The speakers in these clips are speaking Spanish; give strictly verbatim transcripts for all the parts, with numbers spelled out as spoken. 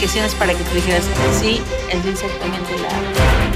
calificaciones para que tú dijeras, sí, es exactamente la...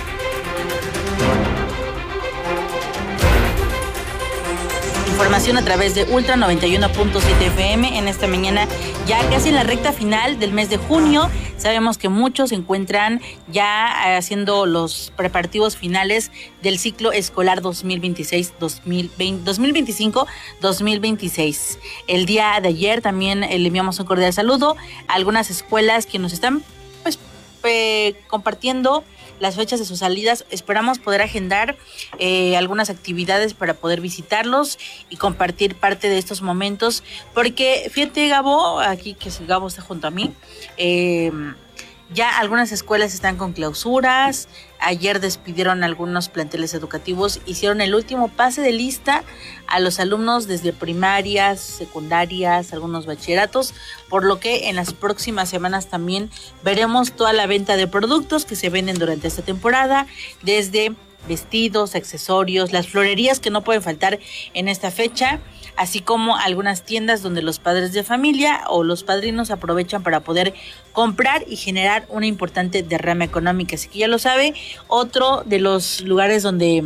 Información a través de Ultra noventa y uno punto siete F M en esta mañana, ya casi en la recta final del mes de junio. Sabemos que muchos se encuentran ya haciendo los preparativos finales del ciclo escolar dos mil veintiséis dos mil veinte, dos mil veinticinco dos mil veintiséis. El día de ayer también le enviamos un cordial saludo a algunas escuelas que nos están pues eh, compartiendo las fechas de sus salidas. Esperamos poder agendar eh, algunas actividades para poder visitarlos y compartir parte de estos momentos, porque fíjate, Gabo, aquí que si Gabo está junto a mí, eh, ya algunas escuelas están con clausuras. Ayer despidieron algunos planteles educativos, hicieron el último pase de lista a los alumnos desde primarias, secundarias, algunos bachilleratos, por lo que en las próximas semanas también veremos toda la venta de productos que se venden durante esta temporada, desde vestidos, accesorios, las florerías que no pueden faltar en esta fecha, así como algunas tiendas donde los padres de familia o los padrinos aprovechan para poder comprar y generar una importante derrama económica. Así que ya lo sabe, otro de los lugares donde,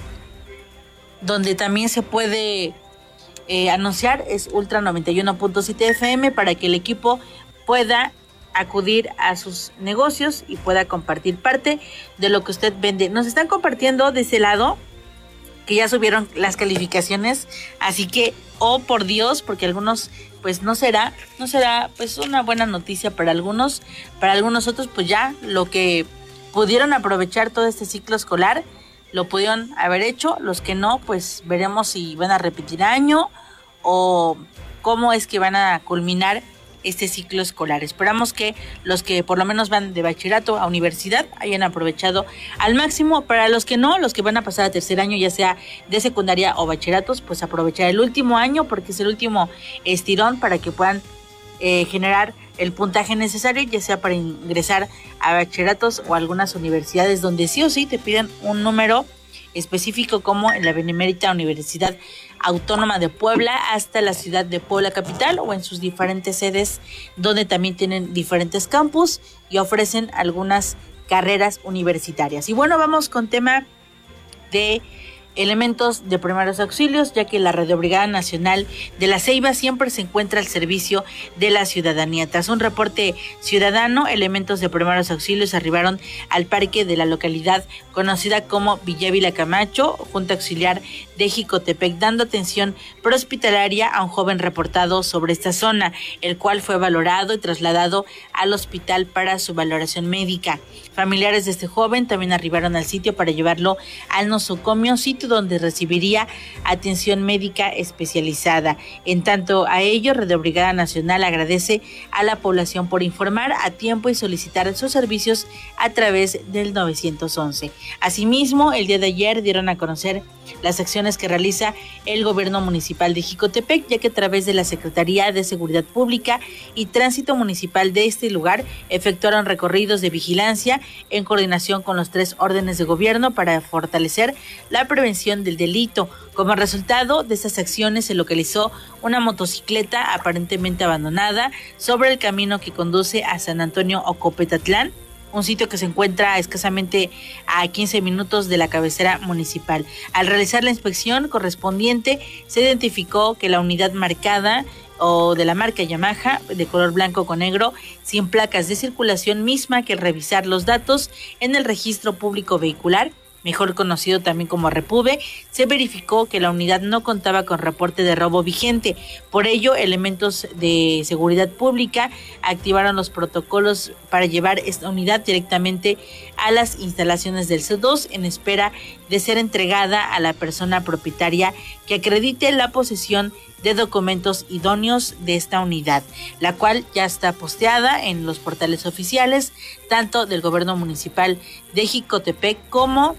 donde también se puede eh, anunciar es Ultra noventa y uno punto siete F M para que el equipo pueda acudir a sus negocios y pueda compartir parte de lo que usted vende. Nos están compartiendo de ese lado que ya subieron las calificaciones, así que, oh por Dios, porque algunos, pues no será, no será pues una buena noticia para algunos, para algunos otros, pues ya lo que pudieron aprovechar todo este ciclo escolar, lo pudieron haber hecho. Los que no, pues veremos si van a repetir año o cómo es que van a culminar este ciclo escolar. Esperamos que los que por lo menos van de bachillerato a universidad hayan aprovechado al máximo. Para los que no, los que van a pasar a tercer año, ya sea de secundaria o bachilleratos, pues aprovechar el último año, porque es el último estirón para que puedan eh, generar el puntaje necesario, ya sea para ingresar a bachilleratos o algunas universidades donde sí o sí te piden un número específico, como en la Benemérita Universidad Autónoma de Puebla hasta la ciudad de Puebla capital, o en sus diferentes sedes donde también tienen diferentes campus y ofrecen algunas carreras universitarias. Y bueno, vamos con tema de elementos de primeros auxilios, ya que la Radio Brigada Nacional de la Ceiba siempre se encuentra al servicio de la ciudadanía. Tras un reporte ciudadano, elementos de primeros auxilios arribaron al parque de la localidad conocida como Villavila Camacho, Junta Auxiliar de Jicotepec, dando atención prehospitalaria a un joven reportado sobre esta zona, el cual fue valorado y trasladado al hospital para su valoración médica. Familiares de este joven también arribaron al sitio para llevarlo al nosocomio, sitio donde recibiría atención médica especializada. En tanto a ello, Radio Brigada Nacional agradece a la población por informar a tiempo y solicitar sus servicios a través del nueve once. Asimismo, el día de ayer dieron a conocer las acciones que realiza el gobierno municipal de Jicotepec, ya que a través de la Secretaría de Seguridad Pública y Tránsito Municipal de este lugar efectuaron recorridos de vigilancia en coordinación con los tres órdenes de gobierno para fortalecer la prevención del delito. Como resultado de estas acciones se localizó una motocicleta aparentemente abandonada sobre el camino que conduce a San Antonio Ocopetatlán, un sitio que se encuentra escasamente a quince minutos de la cabecera municipal. Al realizar la inspección correspondiente, se identificó que la unidad marcada o de la marca Yamaha, de color blanco con negro, sin placas de circulación, misma que al revisar los datos en el registro público vehicular, mejor conocido también como Repube, se verificó que la unidad no contaba con reporte de robo vigente. Por ello, elementos de seguridad pública activaron los protocolos para llevar esta unidad directamente a las instalaciones del C dos en espera de ser entregada a la persona propietaria que acredite la posesión de documentos idóneos de esta unidad, la cual ya está posteada en los portales oficiales, tanto del gobierno municipal de Jicotepec como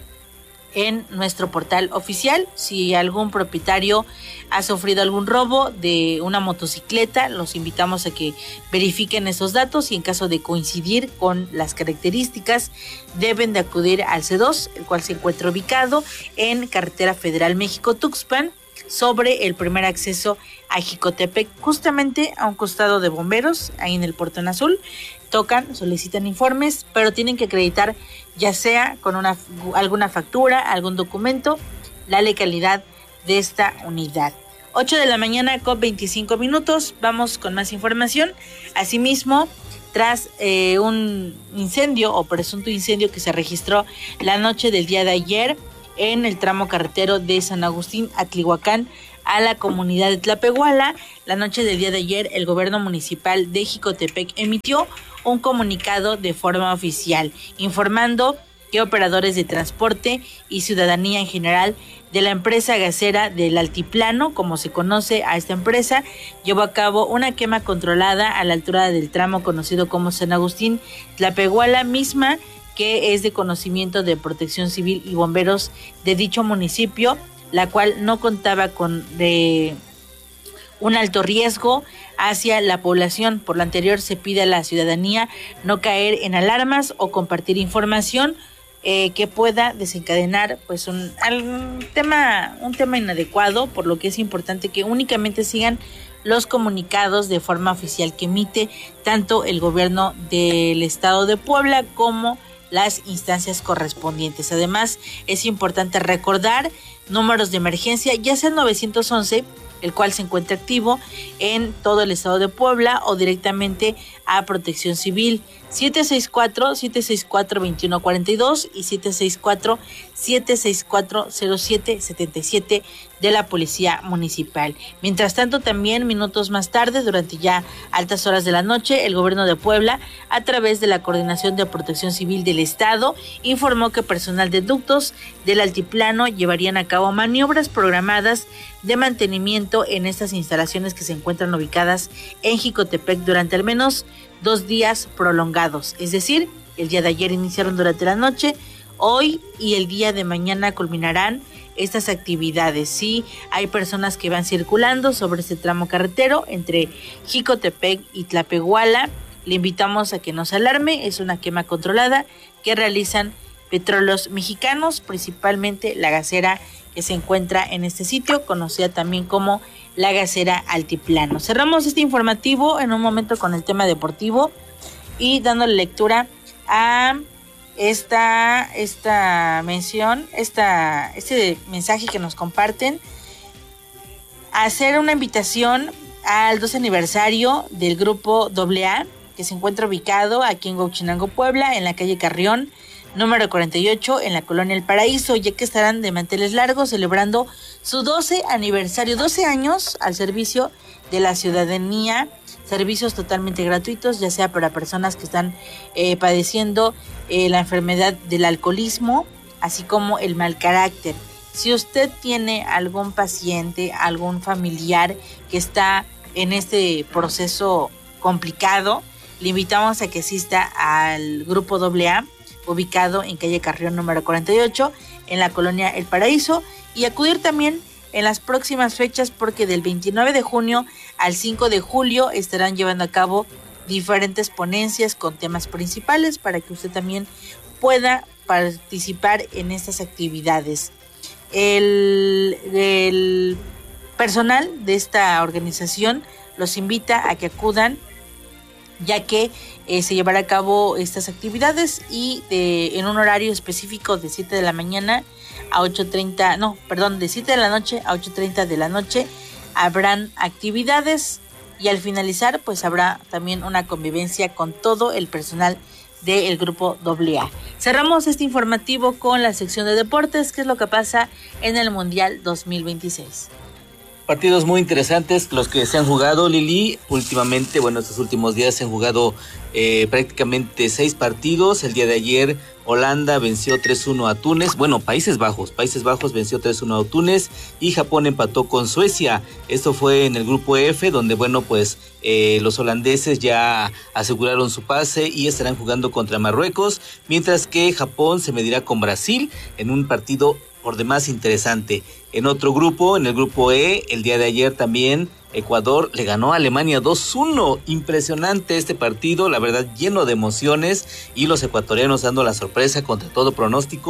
en nuestro portal oficial. Si algún propietario ha sufrido algún robo de una motocicleta, los invitamos a que verifiquen esos datos y en caso de coincidir con las características deben de acudir al C dos, el cual se encuentra ubicado en Carretera Federal México-Tuxpan, sobre el primer acceso a Jicotepec, justamente a un costado de bomberos, ahí en el Portón Azul. Tocan, solicitan informes, pero tienen que acreditar ya sea con una alguna factura, algún documento, la legalidad de esta unidad. ocho de la mañana con veinticinco minutos, vamos con más información. Asimismo, tras eh, un incendio o presunto incendio que se registró la noche del día de ayer en el tramo carretero de San Agustín a Tlihuacán, a la comunidad de Tlapehuala, la noche del día de ayer el gobierno municipal de Jicotepec emitió un comunicado de forma oficial informando que operadores de transporte y ciudadanía en general de la empresa gasera del Altiplano, como se conoce a esta empresa, llevó a cabo una quema controlada a la altura del tramo conocido como San Agustín Tlapehuala, misma que es de conocimiento de Protección Civil y bomberos de dicho municipio, la cual no contaba con de un alto riesgo hacia la población. Por lo anterior, se pide a la ciudadanía no caer en alarmas o compartir información eh, que pueda desencadenar pues un, un tema un tema inadecuado, por lo que es importante que únicamente sigan los comunicados de forma oficial que emite tanto el gobierno del estado de Puebla como las instancias correspondientes. Además, es importante recordar números de emergencia, ya sea el nueve once, el cual se encuentra activo en todo el estado de Puebla, o directamente a Protección Civil, siete seis cuatro, siete seis cuatro, dos uno cuatro dos y siete seis cuatro, siete seis cuatro, cero siete siete siete de la Policía Municipal. Mientras tanto, también minutos más tarde, durante ya altas horas de la noche, el gobierno de Puebla, a través de la Coordinación de Protección Civil del Estado, informó que personal de ductos del Altiplano llevarían a cabo maniobras programadas de mantenimiento en estas instalaciones que se encuentran ubicadas en Jicotepec durante al menos dos días prolongados. Es decir, el día de ayer iniciaron durante la noche, hoy y el día de mañana culminarán estas actividades. Sí, hay personas que van circulando sobre este tramo carretero entre Jicotepec y Tlapehuala. Le invitamos a que no se alarme, es una quema controlada que realizan Petróleos Mexicanos, principalmente la gasera que se encuentra en este sitio, conocida también como la gasera Altiplano. Cerramos este informativo en un momento con el tema deportivo y dándole lectura a esta, esta mención, esta, este mensaje que nos comparten, hacer una invitación al doce aniversario del grupo doble A, que se encuentra ubicado aquí en Huachinango, Puebla, en la calle Carrión, número cuarenta y ocho, en la colonia El Paraíso, ya que estarán de manteles largos celebrando su doce aniversario, doce años al servicio de la ciudadanía, servicios totalmente gratuitos, ya sea para personas que están eh, padeciendo eh, la enfermedad del alcoholismo, así como el mal carácter. Si usted tiene algún paciente, algún familiar que está en este proceso complicado, le invitamos a que asista al grupo doble A, ubicado en calle Carrión número cuarenta y ocho, en la colonia El Paraíso, y acudir también en las próximas fechas, porque del veintinueve de junio al cinco de julio estarán llevando a cabo diferentes ponencias con temas principales para que usted también pueda participar en estas actividades. El, el personal de esta organización los invita a que acudan, ya que eh, se llevará a cabo estas actividades y de, en un horario específico de siete de la mañana a ocho treinta, no, perdón, de siete de la noche a ocho treinta de la noche habrán actividades, y al finalizar pues habrá también una convivencia con todo el personal del grupo doble A. Cerramos este informativo con la sección de deportes, que es lo que pasa en el Mundial dos mil veintiséis. Partidos muy interesantes los que se han jugado, Lili. Últimamente, bueno, estos últimos días se han jugado eh, prácticamente seis partidos. El día de ayer Holanda venció tres uno a Túnez. Bueno, Países Bajos. Países Bajos venció tres uno a Túnez y Japón empató con Suecia. Esto fue en el grupo F, donde, bueno, pues eh, los holandeses ya aseguraron su pase y estarán jugando contra Marruecos, mientras que Japón se medirá con Brasil en un partido por demás interesante. En otro grupo, en el grupo E, el día de ayer también Ecuador le ganó a Alemania dos uno. Impresionante este partido, la verdad, lleno de emociones, y los ecuatorianos dando la sorpresa contra todo pronóstico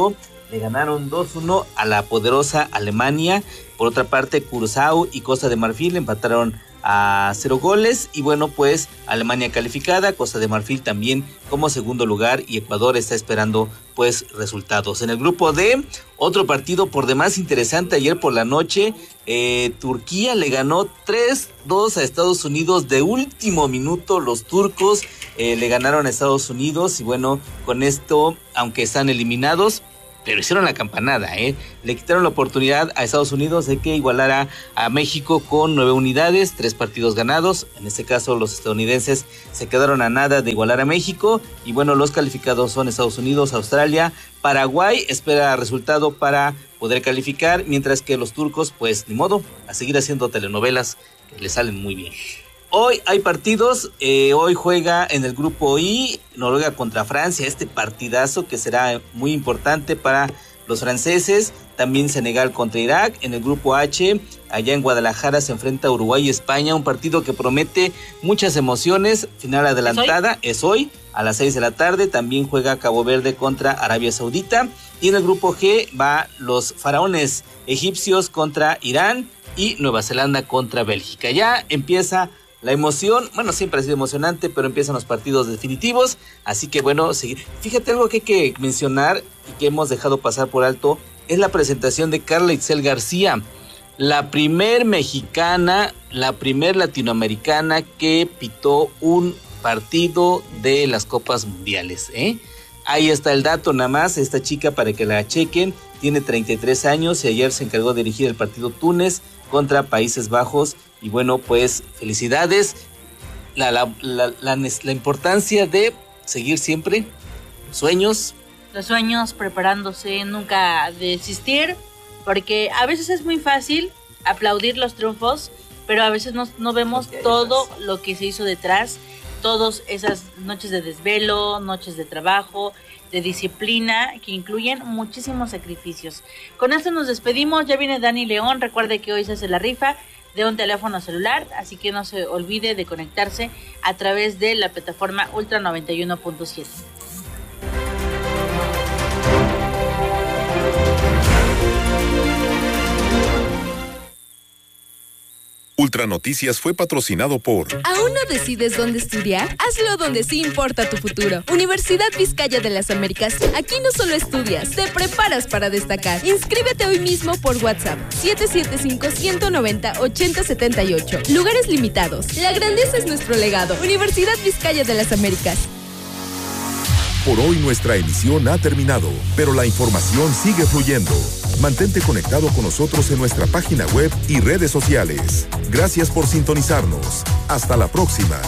le ganaron dos uno a la poderosa Alemania. Por otra parte, Curazao y Costa de Marfil empataron a cero goles. Y bueno, pues Alemania calificada, Costa de Marfil también como segundo lugar y Ecuador está esperando pues resultados. En el grupo D, otro partido por demás interesante ayer por la noche. Eh, Turquía le ganó tres dos a Estados Unidos de último minuto. Los turcos eh, le ganaron a Estados Unidos y bueno, con esto, aunque están eliminados, pero hicieron la campanada, ¿eh? Le quitaron la oportunidad a Estados Unidos de que igualara a México con nueve unidades, tres partidos ganados. En este caso, los estadounidenses se quedaron a nada de igualar a México. Y bueno, los calificados son Estados Unidos, Australia, Paraguay espera resultado para poder calificar, mientras que los turcos, pues ni modo, a seguir haciendo telenovelas que les salen muy bien. Hoy hay partidos, eh, hoy juega en el grupo I, Noruega contra Francia, este partidazo que será muy importante para los franceses. También Senegal contra Irak. En el grupo H, allá en Guadalajara se enfrenta Uruguay y España, un partido que promete muchas emociones. Final adelantada, ¿es hoy? Es hoy a las seis de la tarde. También juega Cabo Verde contra Arabia Saudita. Y en el grupo G va los faraones egipcios contra Irán y Nueva Zelanda contra Bélgica. Ya empieza la emoción, bueno, siempre ha sido emocionante, pero empiezan los partidos definitivos, así que bueno, seguir. Fíjate, algo que hay que mencionar y que hemos dejado pasar por alto, es la presentación de Carla Itzel García, la primer mexicana, la primer latinoamericana que pitó un partido de las Copas Mundiales, ¿eh? Ahí está el dato nada más, esta chica para que la chequen, tiene treinta y tres años y ayer se encargó de dirigir el partido Túnez contra Países Bajos. Y bueno, pues felicidades, la, la, la, la, la importancia de seguir siempre sueños. Los sueños, preparándose, nunca desistir, porque a veces es muy fácil aplaudir los triunfos, pero a veces no, no vemos todo lo que se hizo detrás, todas esas noches de desvelo, noches de trabajo, de disciplina, que incluyen muchísimos sacrificios. Con esto nos despedimos, ya viene Dani León, recuerde que hoy se hace la rifa de un teléfono celular, así que no se olvide de conectarse a través de la plataforma Ultra noventa y uno punto siete. Ultra Noticias fue patrocinado por... ¿Aún no decides dónde estudiar? Hazlo donde sí importa tu futuro. Universidad Vizcaya de las Américas. Aquí no solo estudias, te preparas para destacar. Inscríbete hoy mismo por WhatsApp siete siete cinco, uno nueve cero, ocho cero siete ocho. Lugares limitados. La grandeza es nuestro legado. Universidad Vizcaya de las Américas. Por hoy nuestra emisión ha terminado, pero la información sigue fluyendo. Mantente conectado con nosotros en nuestra página web y redes sociales. Gracias por sintonizarnos. Hasta la próxima.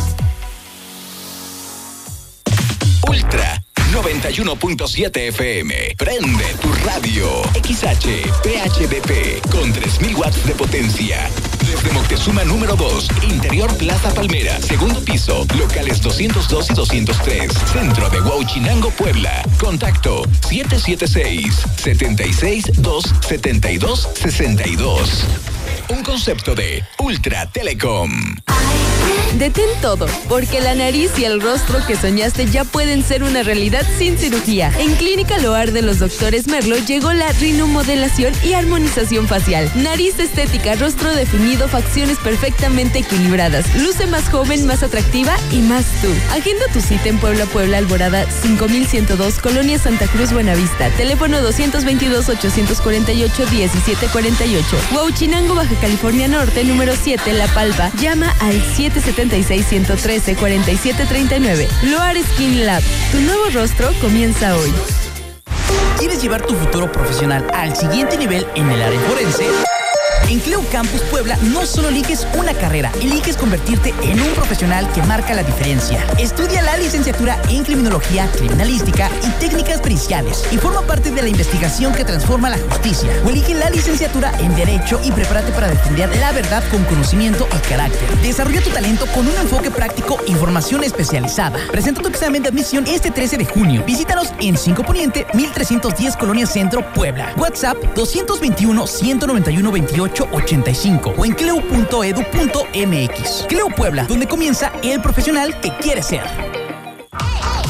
Ultra noventa y uno punto siete F M. Prende tu radio. X H P H D P con tres mil watts de potencia. Desde Moctezuma número dos, Interior Plaza Palmera, segundo piso, locales doscientos dos y doscientos tres, centro de Huauchinango, Puebla. Contacto siete siete seis, siete seis dos, siete dos seis dos. Un concepto de Ultra Telecom. Detén todo, porque la nariz y el rostro que soñaste ya pueden ser una realidad sin cirugía. En Clínica Loar de los doctores Merlo llegó la rinomodelación y armonización facial. Nariz estética, rostro definido, facciones perfectamente equilibradas. Luce más joven, más atractiva y más tú. Agenda tu cita en Puebla, Puebla, Alborada cinco mil ciento dos, Colonia Santa Cruz, Buenavista. Teléfono dos dos dos, ocho cuatro ocho, uno siete cuatro ocho. Huauchinango, Baja California Norte, número siete, La Palpa. Llama al siete siete seis, uno uno tres, cuatro siete tres nueve. Loar Skin Lab. Tu nuevo rostro comienza hoy. ¿Quieres llevar tu futuro profesional al siguiente nivel en el área forense? En Cleo Campus Puebla no solo eliges una carrera, eliges convertirte en un profesional que marca la diferencia. Estudia la licenciatura en Criminología, Criminalística y Técnicas Periciales y forma parte de la investigación que transforma la justicia. O elige la licenciatura en Derecho y prepárate para defender la verdad con conocimiento y carácter. Desarrolla tu talento con un enfoque práctico y formación especializada. Presenta tu examen de admisión este trece de junio. Visítanos en cinco Poniente, mil trescientos diez Colonia Centro, Puebla. WhatsApp dos dos uno, uno nueve uno, veintiocho ochenta y cinco o en cleu punto edu punto m x. Cleu Puebla, donde comienza el profesional que quiere ser.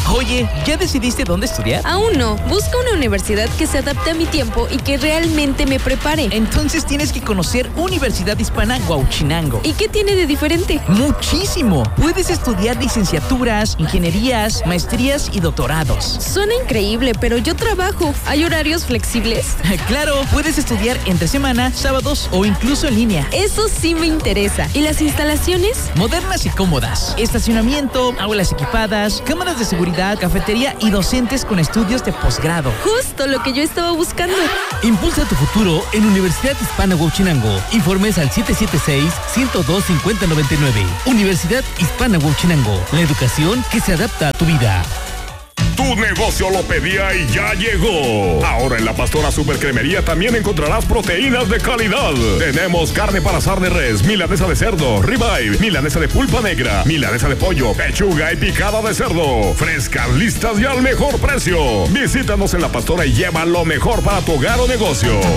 Oye, ¿ya decidiste dónde estudiar? Aún no. Busco una universidad que se adapte a mi tiempo y que realmente me prepare. Entonces tienes que conocer Universidad Hispana Huauchinango. ¿Y qué tiene de diferente? Muchísimo. Puedes estudiar licenciaturas, ingenierías, maestrías y doctorados. Suena increíble, pero yo trabajo. ¿Hay horarios flexibles? Claro, puedes estudiar entre semana, sábados o incluso en línea. Eso sí me interesa. ¿Y las instalaciones? Modernas y cómodas. Estacionamiento, aulas equipadas, cámaras de seguridad, cafetería y docentes con estudios de posgrado. Justo lo que yo estaba buscando. Impulsa tu futuro en Universidad Hispana Huauchinango. Informes al siete siete seis, uno cero dos, cinco cero nueve nueve. Universidad Hispana Huauchinango. La educación que se adapta a tu vida. Tu negocio lo pedía y ya llegó. Ahora en la Pastora Supercremería también encontrarás proteínas de calidad. Tenemos carne para asar de res, milanesa de cerdo, ribeye, milanesa de pulpa negra, milanesa de pollo, pechuga y picada de cerdo. Frescas, listas y al mejor precio. Visítanos en la Pastora y lleva lo mejor para tu hogar o negocio.